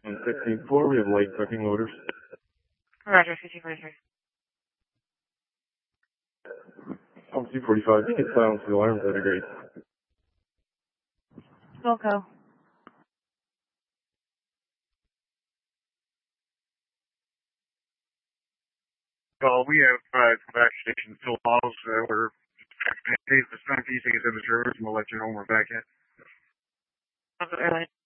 On 15-4, we have light trucking loaders. Roger, 1543. On 245, you can silence the alarms, that'd be great. Wilco. Well, we have back station still models. We're the time you take us in the service, and we'll let you know when we're back in. Airline.